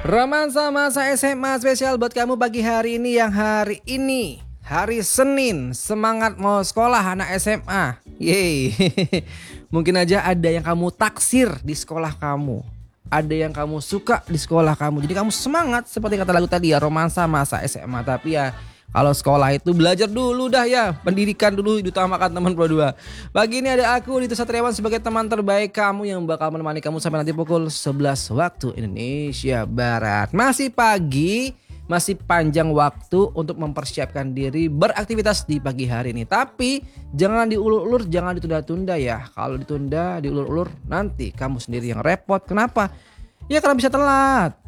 Romansa masa SMA spesial buat kamu pagi hari ini yang hari ini hari Senin. Semangat mau sekolah anak SMA. Yeay. Mungkin aja ada yang kamu taksir di sekolah kamu. Ada yang kamu suka di sekolah kamu. Jadi kamu semangat seperti kata lagu tadi ya, romansa masa SMA. Tapi ya kalau sekolah itu belajar dulu dah ya. Pendidikan dulu diutamakan teman Pro 2. Pagi ini ada aku Dito Satriawan sebagai teman terbaik kamu yang bakal menemani kamu sampai nanti pukul 11 waktu Indonesia Barat. Masih pagi, masih panjang waktu untuk mempersiapkan diri beraktivitas di pagi hari ini. Tapi jangan diulur-ulur, jangan ditunda-tunda ya. Kalau ditunda, diulur-ulur nanti kamu sendiri yang repot. Kenapa? Ya karena bisa telat.